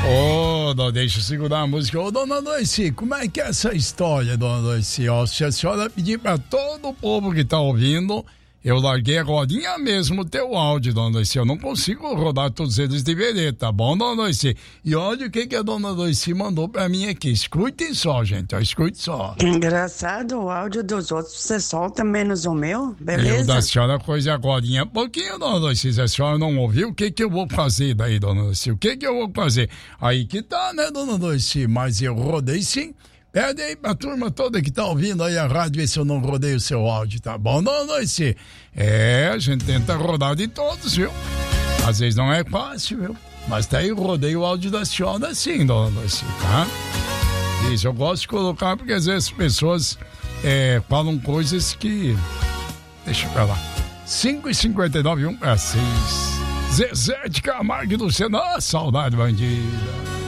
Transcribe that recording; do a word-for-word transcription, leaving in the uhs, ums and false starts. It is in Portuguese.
Ô, oh, deixa eu segurar a música. Ô, oh, dona Doici, como é que é essa história, dona Doici? Ó, se a senhora pedir pra todo o povo que tá ouvindo, eu larguei a rodinha mesmo o teu áudio, dona Doici. Eu não consigo rodar todos eles de vereda, tá bom, dona Doici? E olha o que, que a dona Doici mandou pra mim aqui. Escutem só, gente, ó, escute só. Que engraçado, o áudio dos outros você solta menos o meu, beleza? Eu da senhora coisa a rodinha. Pouquinho, dona Doici, se a senhora não ouviu, o que que eu vou fazer daí, dona Doici? O que que eu vou fazer? Aí que tá, né, dona Doici? Mas eu rodei sim. Pede aí pra turma toda que tá ouvindo aí a rádio, ver se eu não rodei o seu áudio, tá bom, dona Doici? É, a gente tenta rodar de todos, viu? Às vezes não é fácil, viu? Mas tá aí, eu rodei o áudio da senhora sim, dona Doici, tá? Isso, eu gosto de colocar porque às vezes as pessoas é, falam coisas que... Deixa pra lá. cinco e cinquenta e nove, um para seis. Zezé de Camargo do Senado, saudade bandida.